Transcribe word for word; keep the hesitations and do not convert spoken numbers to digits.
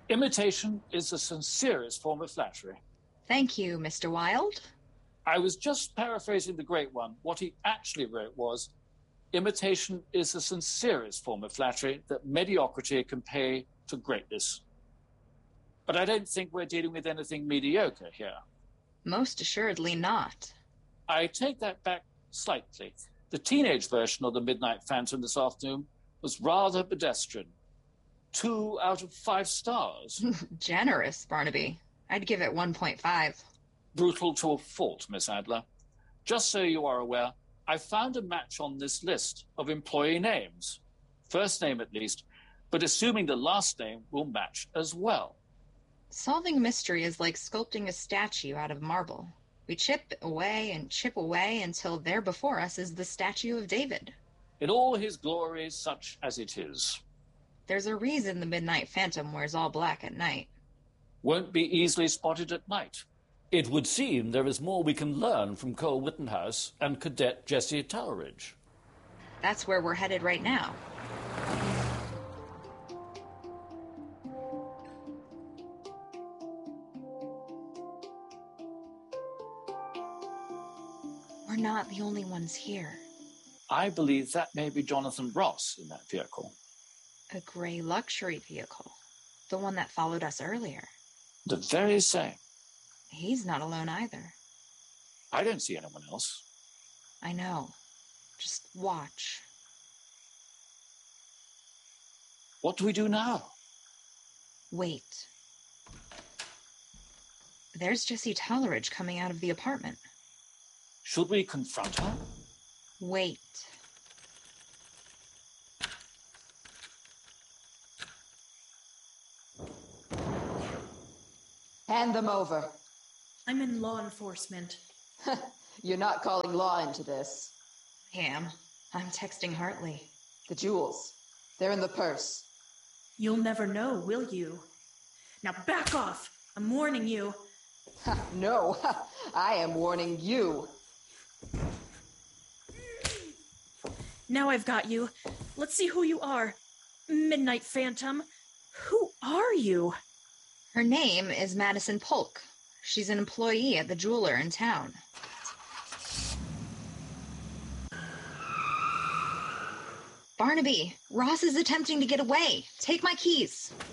Imitation is the sincerest form of flattery. Thank you, Mister Wilde. I was just paraphrasing the great one. What he actually wrote was, imitation is the sincerest form of flattery that mediocrity can pay to greatness. But I don't think we're dealing with anything mediocre here. Most assuredly not. I take that back slightly. The teenage version of the Midnight Phantom this afternoon was rather pedestrian. Two out of five stars. Generous, Barnaby. I'd give it one point five. Brutal to a fault, Miss Adler. Just so you are aware, I found a match on this list of employee names. First name at least, but assuming the last name will match as well. Solving mystery is like sculpting a statue out of marble. We chip away and chip away until there before us is the statue of David. In all his glory, such as it is. There's a reason the Midnight Phantom wears all black at night. Won't be easily spotted at night. It would seem there is more we can learn from Cole Wittenhouse and Cadet Jesse Toweridge. That's where we're headed right now. We're not the only ones here. I believe that may be Jonathan Ross in that vehicle. A gray luxury vehicle. The one that followed us earlier. The very same. He's not alone either. I don't see anyone else. I know. Just watch. What do we do now? Wait. There's Jesse Toweridge coming out of the apartment. Should we confront her? Wait. Hand them over. I'm in law enforcement. You're not calling law into this. I am. I'm texting Hartley. The jewels. They're in the purse. You'll never know, will you? Now back off! I'm warning you. No, I am warning you. Now I've got you. Let's see who you are. Midnight Phantom. Who are you? Her name is Madison Polk. She's an employee at the jeweler in town. Barnaby, Ross is attempting to get away. Take my keys.